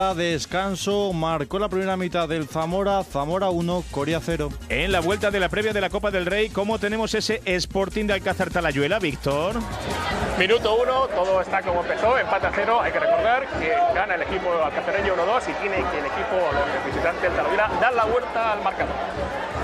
Descanso, marcó la primera mitad del Zamora 1, Coria 0. En la vuelta de la previa de la Copa del Rey, ¿cómo tenemos ese Sporting de Alcázar Talayuela, Víctor? Minuto 1, todo está como empezó, empate a 0. Hay que recordar que gana el equipo alcazareño 1-2 y tiene que el equipo, los visitantes del Talayuela, dar la vuelta al marcador.